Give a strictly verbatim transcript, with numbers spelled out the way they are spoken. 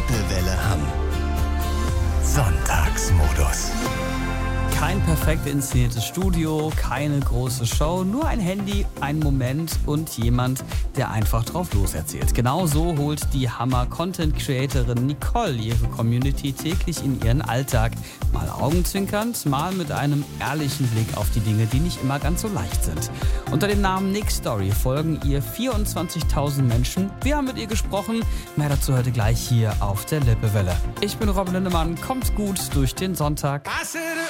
Lippewelle Hamm. Sonntagsmodus. Kein perfekt inszeniertes Studio, keine große Show, nur ein Handy, ein Moment und jemand, der einfach drauf loserzählt. Genau so holt die Hammer-Content-Creatorin Nicole ihre Community täglich in ihren Alltag. Mal augenzwinkernd, mal mit einem ehrlichen Blick auf die Dinge, die nicht immer ganz so leicht sind. Unter dem Namen Nick Story folgen ihr vierundzwanzigtausend Menschen. Wir haben mit ihr gesprochen. Mehr dazu heute gleich hier auf der Lippewelle. Ich bin Robin Lindemann. Kommt gut durch den Sonntag.